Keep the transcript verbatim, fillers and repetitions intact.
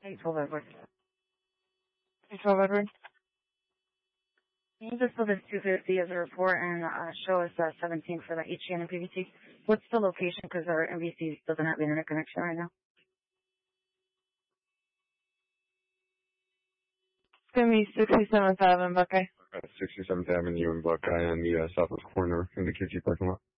eight twelve Edward. eight twelve Edward. Can you just put this two fifty as a report and uh, show us uh, seventeen for the H G N and P V C? What's the location? Because our M V C doesn't have the internet connection right now. It's going to be sixty-seventh Avenue, Buckeye. Uh, sixty-seventh Avenue in Buckeye on the uh, southwest corner in the K T parking lot.